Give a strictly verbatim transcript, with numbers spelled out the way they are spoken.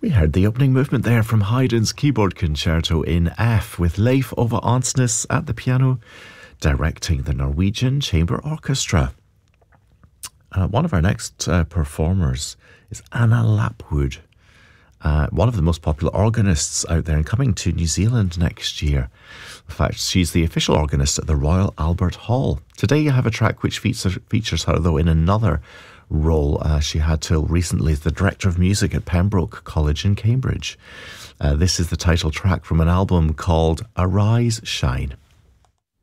We heard the opening movement there from Haydn's Keyboard Concerto in F, with Leif Ove Ansnes at the piano, directing the Norwegian Chamber Orchestra. Uh, one of our next uh, performers is Anna Lapwood, uh, one of the most popular organists out there and coming to New Zealand next year. In fact, she's the official organist at the Royal Albert Hall. Today you have a track which features, features her, though, in another role uh, she had till recently as the Director of Music at Pembroke College in Cambridge. Uh, this is the title track from an album called Arise, Shine.